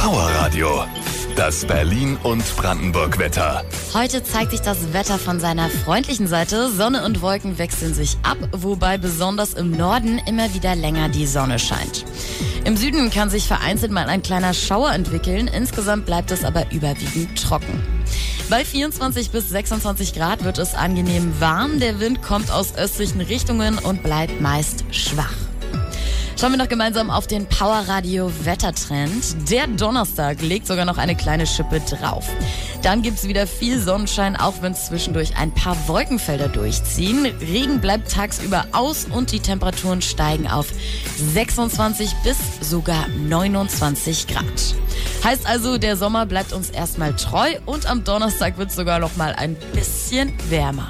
Power Radio. Das Berlin- und Brandenburg-Wetter. Heute zeigt sich das Wetter von seiner freundlichen Seite. Sonne und Wolken wechseln sich ab, wobei besonders im Norden immer wieder länger die Sonne scheint. Im Süden kann sich vereinzelt mal ein kleiner Schauer entwickeln. Insgesamt bleibt es aber überwiegend trocken. Bei 24 bis 26 Grad wird es angenehm warm. Der Wind kommt aus östlichen Richtungen und bleibt meist schwach. Schauen wir noch gemeinsam auf den Power-Radio-Wettertrend. Der Donnerstag legt sogar noch eine kleine Schippe drauf. Dann gibt's wieder viel Sonnenschein, auch wenn zwischendurch ein paar Wolkenfelder durchziehen. Regen bleibt tagsüber aus und die Temperaturen steigen auf 26 bis sogar 29 Grad. Heißt also, der Sommer bleibt uns erstmal treu und am Donnerstag wird's sogar noch mal ein bisschen wärmer.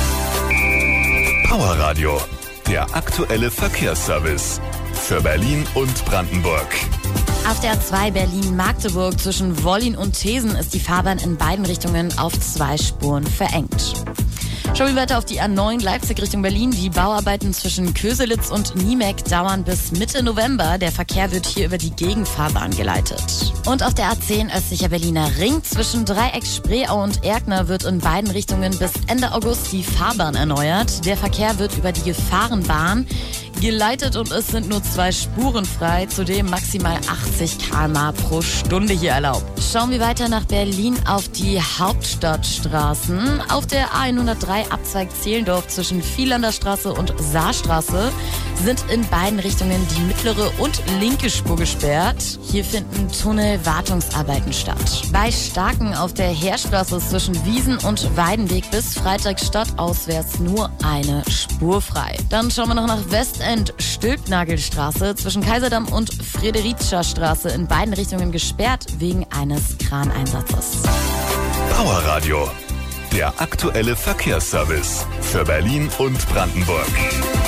Power Radio, der aktuelle Verkehrsservice. Für Berlin und Brandenburg. Auf der A2 Berlin-Magdeburg zwischen Wollin und Thesen ist die Fahrbahn in beiden Richtungen auf 2 Spuren verengt. Schauen wir weiter auf die A9 Leipzig Richtung Berlin. Die Bauarbeiten zwischen Köselitz und Niemek dauern bis Mitte November. Der Verkehr wird hier über die Gegenfahrbahn geleitet. Und auf der A10 östlicher Berliner Ring zwischen Dreieck Spreeau und Erkner wird in beiden Richtungen bis Ende August die Fahrbahn erneuert. Der Verkehr wird über die Gefahrenbahn geleitet und es sind nur 2 Spuren frei, zudem maximal 80 km/h pro Stunde hier erlaubt. Schauen wir weiter nach Berlin auf die Hauptstadtstraßen. Auf der A103 Abzweig Zehlendorf zwischen Vielander Straße und Saarstraße sind in beiden Richtungen die mittlere und linke Spur gesperrt. Hier finden Tunnelwartungsarbeiten statt. Bei Starken auf der Heerstraße zwischen Wiesen und Weidenweg bis Freitag stadtauswärts nur eine Spur frei. Dann schauen wir noch nach Westend-Stülpnagelstraße zwischen Kaiserdamm und Friedericia Straße in beiden Richtungen gesperrt wegen eines Kraneinsatzes. Power Radio, der aktuelle Verkehrsservice für Berlin und Brandenburg.